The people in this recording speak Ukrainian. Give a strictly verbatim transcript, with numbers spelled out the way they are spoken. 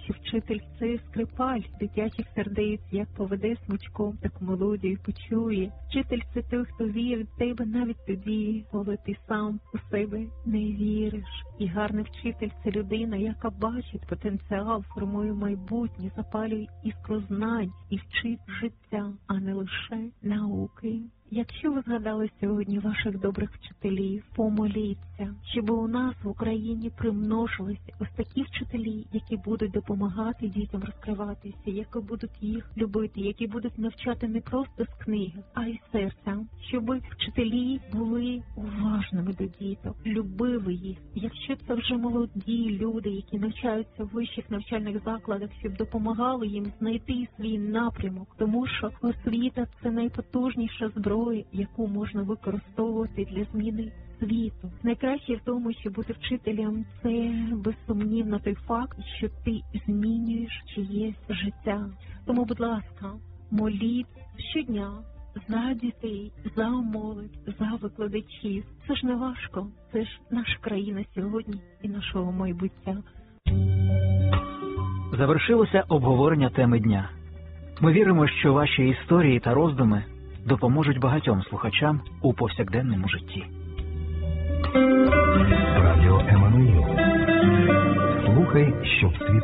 що вчитель – це скрипаль дитячих сердець, як поведе смичком, так мелодію почує. Вчитель – це той, хто вірить в тебе навіть тоді, коли ти сам у себе не віриш. І гарний вчитель – це людина, яка бачить потенціал, формує майбутнє, запалює іскру знань і вчить життя, а не лише науки. Якщо ви згадали сьогодні ваших добрих вчителів, помоліться, щоб у нас в Україні примножилися ось такі вчителі, які будуть допомагати дітям розкриватися, які будуть їх любити, які будуть навчати не просто з книги, а й з серця. Щоб вчителі були уважними до діток, любили їх. Якщо це вже молоді люди, які навчаються в вищих навчальних закладах, щоб допомагали їм знайти свій напрямок, тому що освіта – це найпотужніша зброя, яку можна використовувати для зміни світу. Найкраще в тому, що бути вчителем – це безсумнівно той факт, що ти змінюєш чиєсь життя. Тому, будь ласка, моліть щодня за дітей, за молодь, за викладачів. Це ж не важко, це ж наша країна сьогодні і нашого майбуття. Завершилося обговорення теми дня. Ми віримо, що ваші історії та роздуми допоможуть багатьом слухачам у повсякденному житті. Радіо Еммануїл. Слухай, щоб світ